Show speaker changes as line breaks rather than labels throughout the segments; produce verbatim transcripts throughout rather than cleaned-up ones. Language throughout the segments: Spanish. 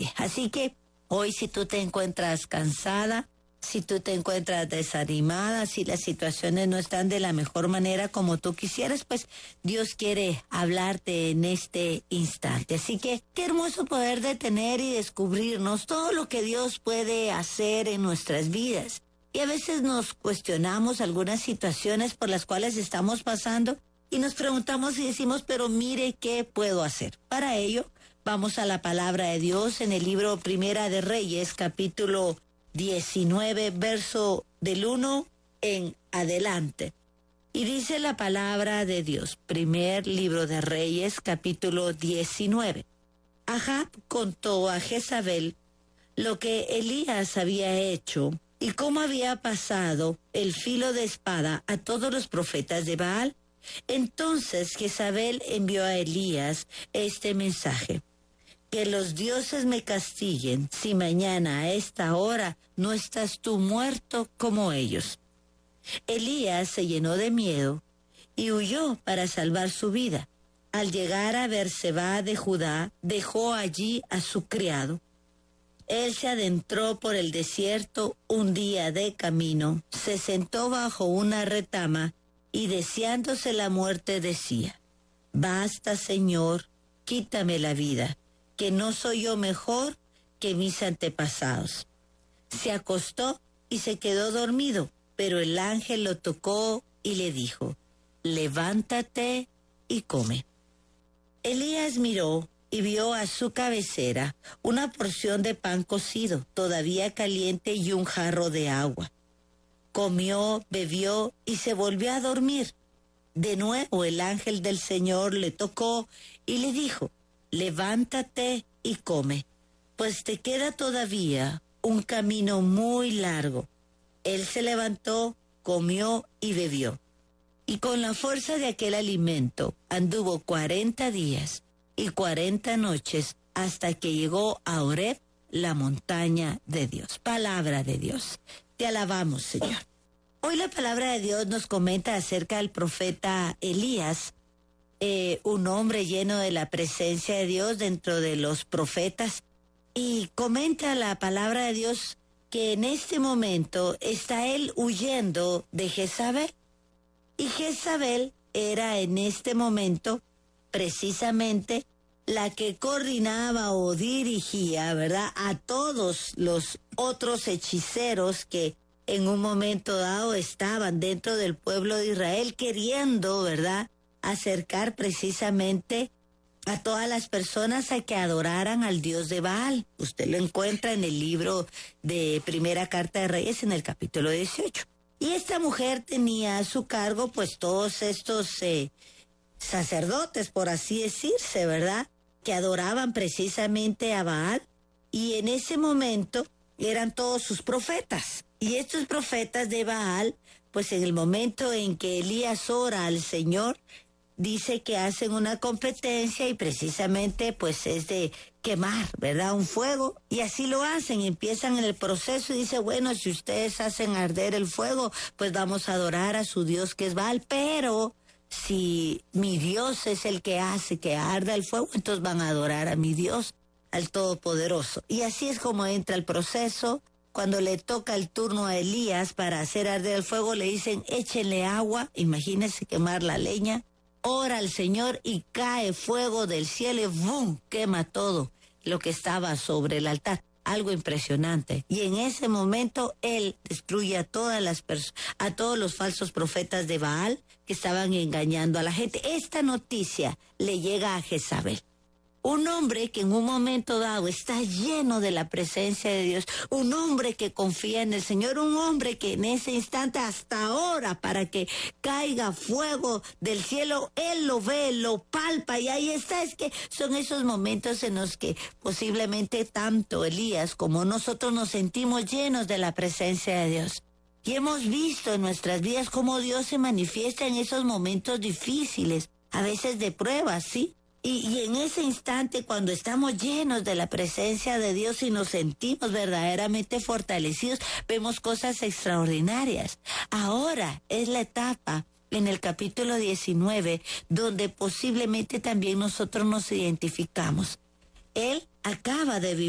nadie. Así que hoy, si tú te encuentras cansada, si tú te encuentras desanimada, si las situaciones no están de la mejor manera como tú quisieras, pues Dios quiere hablarte en este instante. Así que qué hermoso poder detener y descubrirnos todo lo que Dios puede hacer en nuestras vidas. Y a veces nos cuestionamos algunas situaciones por las cuales estamos pasando y nos preguntamos y decimos, pero mire, ¿qué puedo hacer? Para ello, vamos a la palabra de Dios en el libro Primera de Reyes, capítulo diecinueve, verso del uno en adelante. Y dice la palabra de Dios, primer libro de Reyes, capítulo diecinueve. Ahab contó a Jezabel lo que Elías había hecho y cómo había pasado el filo de espada a todos los profetas de Baal. Entonces Jezabel envió a Elías este mensaje: que los dioses me castiguen si mañana a esta hora no estás tú muerto como ellos. Elías se llenó de miedo y huyó para salvar su vida. Al llegar a Berseba de Judá, dejó allí a su criado. Él se adentró por el desierto un día de camino, se sentó bajo una retama y deseándose la muerte decía: basta, Señor, quítame la vida, que no soy yo mejor que mis antepasados. Se acostó y se quedó dormido, pero el ángel lo tocó y le dijo: levántate y come. Elías miró y vio a su cabecera una porción de pan cocido, todavía caliente, y un jarro de agua. Comió, bebió y se volvió a dormir. De nuevo el ángel del Señor le tocó y le dijo: levántate y come, pues te queda todavía un camino muy largo. Él se levantó, comió y bebió. Y con la fuerza de aquel alimento anduvo cuarenta días y cuarenta noches hasta que llegó a Horeb, la montaña de Dios. Palabra de Dios. Te alabamos, Señor. Hoy la palabra de Dios nos comenta acerca del profeta Elías, Eh, un hombre lleno de la presencia de Dios dentro de los profetas, y comenta la palabra de Dios que en este momento está él huyendo de Jezabel, y Jezabel era en este momento precisamente la que coordinaba o dirigía, ¿verdad?, a todos los otros hechiceros que en un momento dado estaban dentro del pueblo de Israel queriendo, ¿verdad?, acercar precisamente a todas las personas a que adoraran al Dios de Baal. Usted lo encuentra en el libro de Primera Carta de Reyes en el capítulo dieciocho. Y esta mujer tenía a su cargo pues todos estos eh, sacerdotes, por así decirse, ¿verdad?, que adoraban precisamente a Baal, y en ese momento eran todos sus profetas. Y estos profetas de Baal, pues en el momento en que Elías ora al Señor, dice que hacen una competencia y precisamente pues es de quemar, ¿verdad?, un fuego, y así lo hacen, empiezan en el proceso y dice, bueno, si ustedes hacen arder el fuego, pues vamos a adorar a su Dios que es Baal, pero si mi Dios es el que hace que arda el fuego, entonces van a adorar a mi Dios, al Todopoderoso. Y así es como entra el proceso. Cuando le toca el turno a Elías para hacer arder el fuego, le dicen, échenle agua, imagínense quemar la leña, ora al Señor y cae fuego del cielo y ¡bum!, quema todo lo que estaba sobre el altar. Algo impresionante. Y en ese momento él destruye a todas las personas, a todos los falsos profetas de Baal que estaban engañando a la gente. Esta noticia le llega a Jezabel. Un hombre que en un momento dado está lleno de la presencia de Dios, un hombre que confía en el Señor, un hombre que en ese instante hasta ahora para que caiga fuego del cielo, él lo ve, lo palpa y ahí está. Es que son esos momentos en los que posiblemente tanto Elías como nosotros nos sentimos llenos de la presencia de Dios. Y hemos visto en nuestras vidas cómo Dios se manifiesta en esos momentos difíciles, a veces de pruebas, ¿sí? Y, y en ese instante, cuando estamos llenos de la presencia de Dios y nos sentimos verdaderamente fortalecidos, vemos cosas extraordinarias. Ahora es la etapa en el capítulo diecinueve donde posiblemente también nosotros nos identificamos. Él acaba de vivir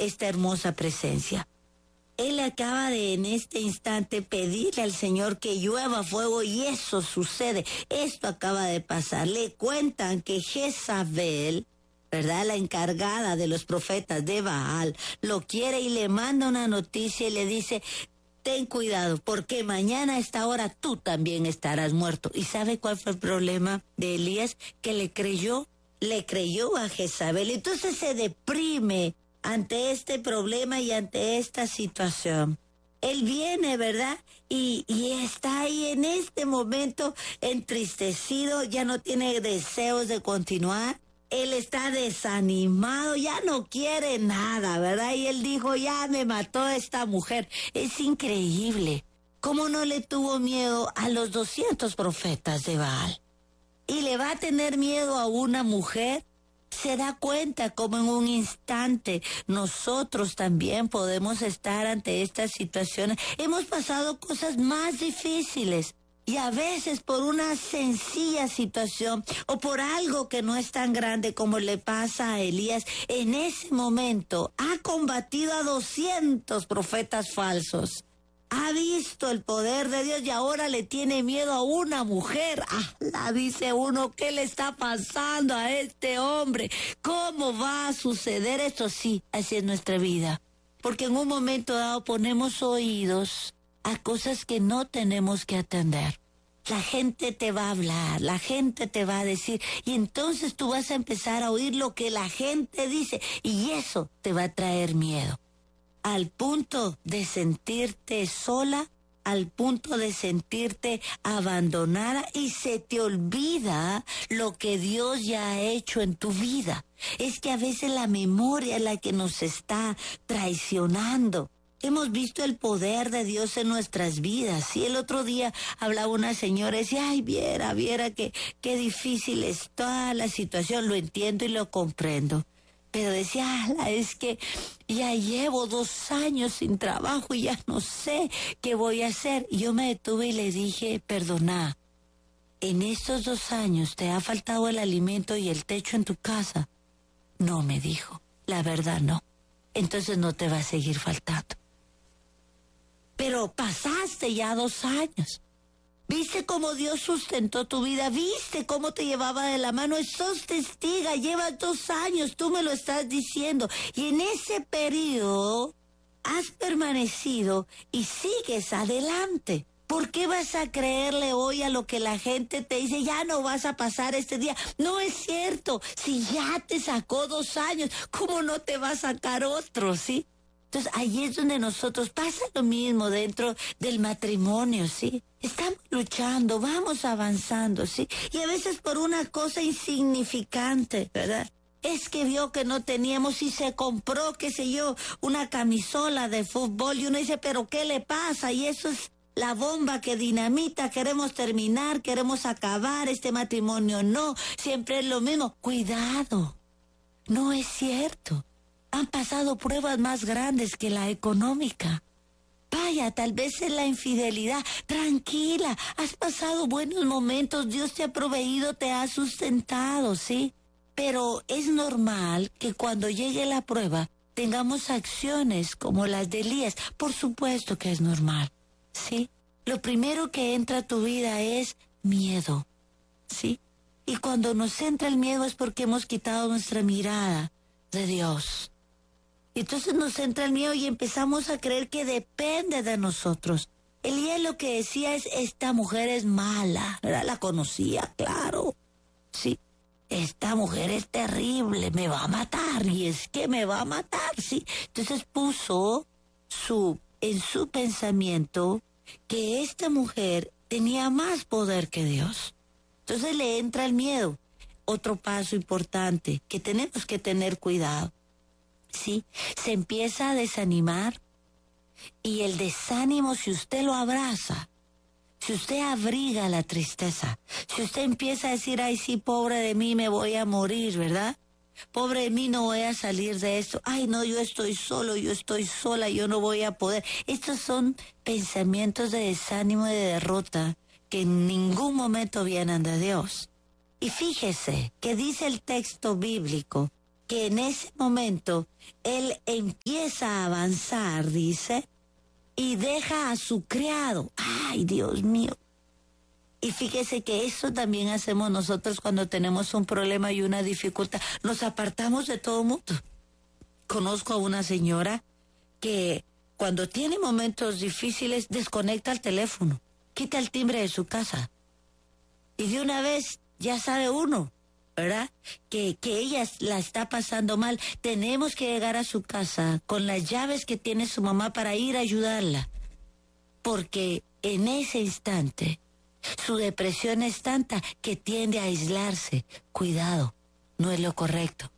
esta hermosa presencia. Él acaba de en este instante pedirle al Señor que llueva fuego y eso sucede. Esto acaba de pasar. Le cuentan que Jezabel, ¿verdad?, la encargada de los profetas de Baal, lo quiere y le manda una noticia y le dice: ten cuidado, porque mañana a esta hora tú también estarás muerto. ¿Y sabe cuál fue el problema de Elías? Que le creyó, le creyó a Jezabel. Entonces se deprime ante este problema y ante esta situación. Él viene, ¿verdad? Y, y está ahí en este momento entristecido, ya no tiene deseos de continuar. Él está desanimado, ya no quiere nada, ¿verdad? Y él dijo: ya me mató esta mujer. Es increíble cómo no le tuvo miedo a los doscientos profetas de Baal. Y le va a tener miedo a una mujer. Se da cuenta como en un instante nosotros también podemos estar ante estas situaciones. Hemos pasado cosas más difíciles y a veces por una sencilla situación o por algo que no es tan grande como le pasa a Elías, en ese momento ha combatido a doscientos profetas falsos. Ha visto el poder de Dios y ahora le tiene miedo a una mujer. Ah, la dice uno: ¿qué le está pasando a este hombre? ¿Cómo va a suceder esto? Sí, así es nuestra vida. Porque en un momento dado ponemos oídos a cosas que no tenemos que atender. La gente te va a hablar, la gente te va a decir, y entonces tú vas a empezar a oír lo que la gente dice, y eso te va a traer miedo. Al punto de sentirte sola, al punto de sentirte abandonada y se te olvida lo que Dios ya ha hecho en tu vida. Es que a veces la memoria es la que nos está traicionando. Hemos visto el poder de Dios en nuestras vidas. Y el otro día hablaba una señora y decía: ay, viera, viera que qué difícil está la situación. Lo entiendo y lo comprendo. Pero decía: ala, es que ya llevo dos años sin trabajo y ya no sé qué voy a hacer. Y yo me detuve y le dije: perdona, ¿en estos dos años te ha faltado el alimento y el techo en tu casa? No, me dijo, la verdad no. Entonces no te va a seguir faltando. Pero pasaste ya dos años. ¿Viste cómo Dios sustentó tu vida? ¿Viste cómo te llevaba de la mano? Sos testiga, llevas dos años, tú me lo estás diciendo. Y en ese periodo has permanecido y sigues adelante. ¿Por qué vas a creerle hoy a lo que la gente te dice? Ya no vas a pasar este día. No es cierto. Si ya te sacó dos años, ¿cómo no te va a sacar otro, sí? Entonces, ahí es donde nosotros pasa lo mismo dentro del matrimonio, ¿sí? Estamos luchando, vamos avanzando, ¿sí? Y a veces por una cosa insignificante, ¿verdad? Es que vio que no teníamos y se compró, qué sé yo, una camisola de fútbol y uno dice: ¿pero qué le pasa? Y eso es la bomba que dinamita, queremos terminar, queremos acabar este matrimonio. No, siempre es lo mismo. Cuidado, no es cierto. Han pasado pruebas más grandes que la económica. Vaya, tal vez es la infidelidad. Tranquila, has pasado buenos momentos, Dios te ha proveído, te ha sustentado, ¿sí? Pero es normal que cuando llegue la prueba tengamos acciones como las de Elías. Por supuesto que es normal, ¿sí? Lo primero que entra a tu vida es miedo, ¿sí? Y cuando nos entra el miedo es porque hemos quitado nuestra mirada de Dios. Entonces nos entra el miedo y empezamos a creer que depende de nosotros. Elías lo que decía es: esta mujer es mala, ¿verdad? La conocía, claro, sí. Esta mujer es terrible, me va a matar, y es que me va a matar, sí. Entonces puso su, en su pensamiento que esta mujer tenía más poder que Dios. Entonces le entra el miedo. Otro paso importante, que tenemos que tener cuidado. Sí, se empieza a desanimar y el desánimo, si usted lo abraza, si usted abriga la tristeza, si usted empieza a decir: ay, sí, pobre de mí, me voy a morir, ¿verdad? Pobre de mí, no voy a salir de esto. Ay, no, yo estoy solo, yo estoy sola, yo no voy a poder. Estos son pensamientos de desánimo y de derrota que en ningún momento vienen de Dios. Y fíjese que dice el texto bíblico que en ese momento él empieza a avanzar, dice, y deja a su criado. ¡Ay, Dios mío! Y fíjese que eso también hacemos nosotros cuando tenemos un problema y una dificultad. Nos apartamos de todo mundo. Conozco a una señora que cuando tiene momentos difíciles desconecta el teléfono, quita el timbre de su casa. Y de una vez ya sabe uno, ¿verdad? Que, que ella la está pasando mal. Tenemos que llegar a su casa con las llaves que tiene su mamá para ir a ayudarla. Porque en ese instante su depresión es tanta que tiende a aislarse. Cuidado, no es lo correcto.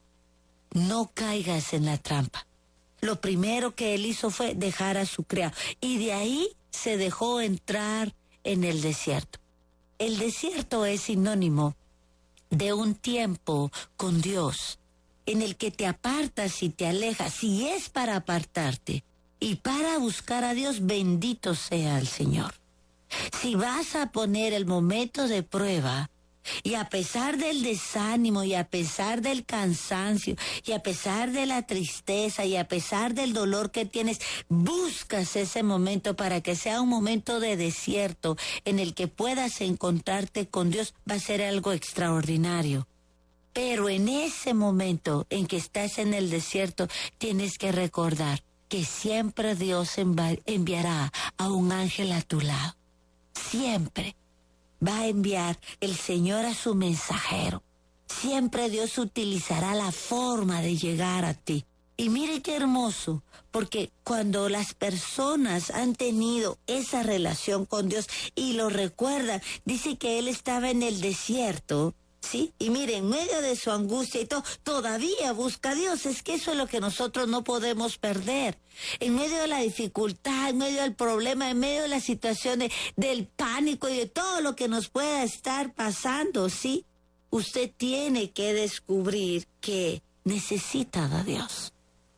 No caigas en la trampa. Lo primero que él hizo fue dejar a su criado. Y de ahí se dejó entrar en el desierto. El desierto es sinónimo de un tiempo con Dios, en el que te apartas y te alejas. Si es para apartarte y para buscar a Dios, bendito sea el Señor. Si vas a poner el momento de prueba, y a pesar del desánimo, y a pesar del cansancio, y a pesar de la tristeza, y a pesar del dolor que tienes, buscas ese momento para que sea un momento de desierto en el que puedas encontrarte con Dios, va a ser algo extraordinario. Pero en ese momento en que estás en el desierto, tienes que recordar que siempre Dios enviará a un ángel a tu lado. Siempre va a enviar el Señor a su mensajero. Siempre Dios utilizará la forma de llegar a ti. Y mire qué hermoso, porque cuando las personas han tenido esa relación con Dios y lo recuerdan, dice que él estaba en el desierto, ¿sí? Y mire, en medio de su angustia y todo, todavía busca a Dios. Es que eso es lo que nosotros no podemos perder. En medio de la dificultad, en medio del problema, en medio de la situación de, del pánico y de todo lo que nos pueda estar pasando, ¿sí? Usted tiene que descubrir que necesita de Dios.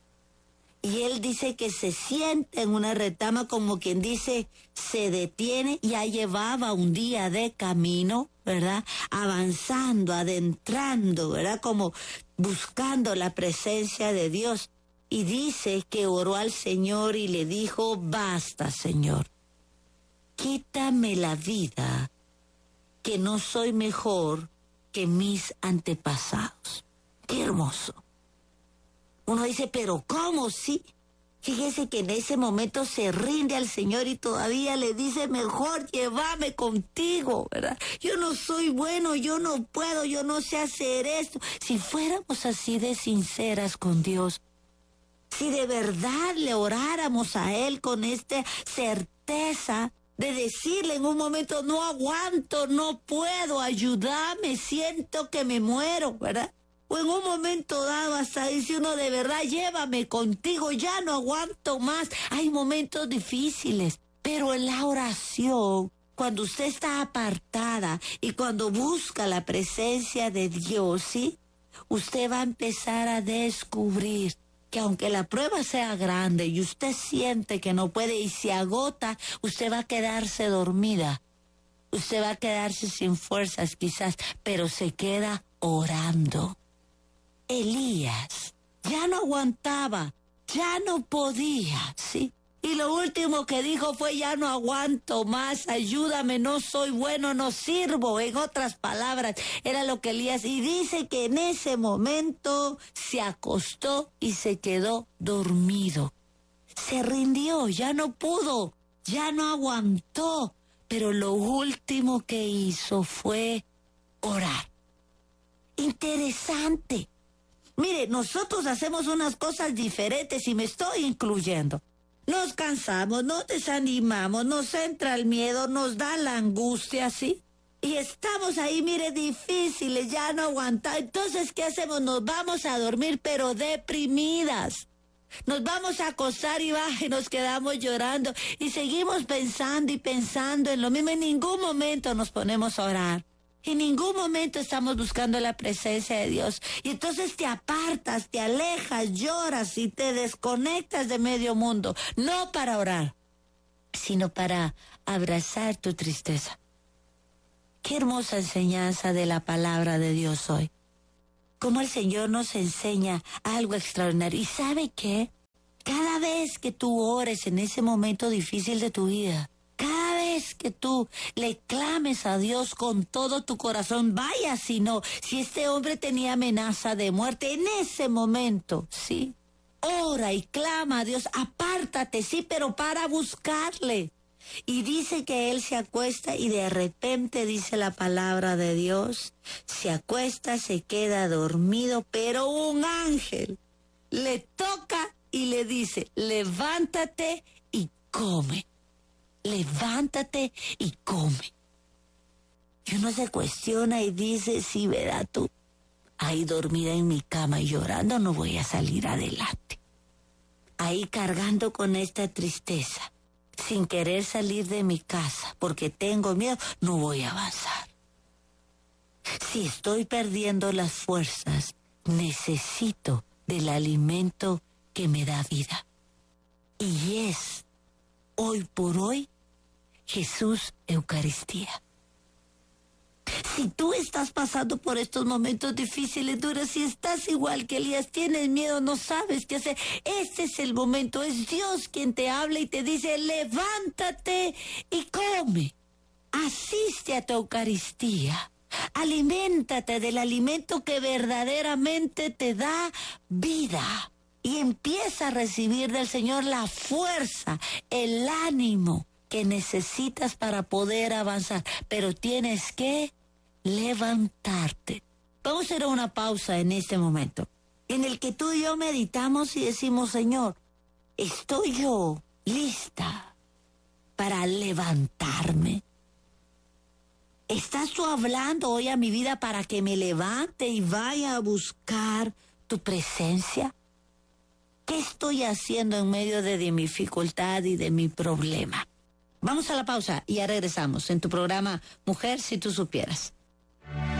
Y él dice que se siente en una retama, como quien dice, se detiene. Ya llevaba un día de camino, ¿verdad? Avanzando, adentrando, ¿verdad? Como buscando la presencia de Dios. Y dice que oró al Señor y le dijo, basta, Señor, quítame la vida, que no soy mejor que mis antepasados. Qué hermoso. Uno dice, pero ¿cómo? Sí. Fíjese que en ese momento se rinde al Señor y todavía le dice, mejor llévame contigo, ¿verdad? Yo no soy bueno, yo no puedo, yo no sé hacer esto. Si fuéramos así de sinceras con Dios, si de verdad le oráramos a Él con esta certeza de decirle en un momento, no aguanto, no puedo, ayúdame, siento que me muero, ¿verdad? O en un momento dado hasta dice uno, de verdad, llévame contigo, ya no aguanto más. Hay momentos difíciles, pero en la oración, cuando usted está apartada y cuando busca la presencia de Dios, ¿sí? Usted va a empezar a descubrir que aunque la prueba sea grande y usted siente que no puede y se agota, usted va a quedarse dormida. Usted va a quedarse sin fuerzas quizás, pero se queda orando. Elías ya no aguantaba, ya no podía, ¿sí? Y lo último que dijo fue, ya no aguanto más, ayúdame, no soy bueno, no sirvo. En otras palabras, era lo que Elías, y dice que en ese momento se acostó y se quedó dormido. Se rindió, ya no pudo, ya no aguantó, pero lo último que hizo fue orar. Interesante. Mire, nosotros hacemos unas cosas diferentes y me estoy incluyendo. Nos cansamos, nos desanimamos, nos entra el miedo, nos da la angustia, ¿sí? Y estamos ahí, mire, difíciles, ya no aguantamos. Entonces, ¿qué hacemos? Nos vamos a dormir, pero deprimidas. Nos vamos a acostar y, bah, y nos quedamos llorando y seguimos pensando y pensando en lo mismo. En ningún momento nos ponemos a orar. En ningún momento estamos buscando la presencia de Dios. Y entonces te apartas, te alejas, lloras y te desconectas de medio mundo. No para orar, sino para abrazar tu tristeza. Qué hermosa enseñanza de la palabra de Dios hoy. cómo el Señor nos enseña algo extraordinario. ¿Y sabe qué? Cada vez que tú ores en ese momento difícil de tu vida, cada vez que tú le clames a Dios con todo tu corazón, vaya si no, si este hombre tenía amenaza de muerte en ese momento, sí, ora y clama a Dios, apártate, sí, pero para buscarle. Y dice que él se acuesta y de repente dice la palabra de Dios, se acuesta, se queda dormido, pero un ángel le toca y le dice, levántate y come. Levántate y come. Y uno se cuestiona y dice, sí, verá tú, ahí dormida en mi cama y llorando no voy a salir adelante. Ahí cargando con esta tristeza, sin querer salir de mi casa, porque tengo miedo, no voy a avanzar. Si estoy perdiendo las fuerzas, necesito del alimento que me da vida. Y es, hoy por hoy, Jesús Eucaristía. Si tú estás pasando por estos momentos difíciles, duros, si estás igual que Elías, tienes miedo, no sabes qué hacer, este es el momento, es Dios quien te habla y te dice, levántate y come, asiste a tu Eucaristía, aliméntate del alimento que verdaderamente te da vida y empieza a recibir del Señor la fuerza, el ánimo que necesitas para poder avanzar, pero tienes que levantarte. Vamos a hacer una pausa en este momento, en el que tú y yo meditamos y decimos, Señor, ¿estoy yo lista para levantarme? ¿Estás tú hablando hoy a mi vida para que me levante y vaya a buscar tu presencia? ¿Qué estoy haciendo en medio de, de mi dificultad y de mi problema? Vamos a la pausa y ya regresamos en tu programa Mujer, si tú supieras.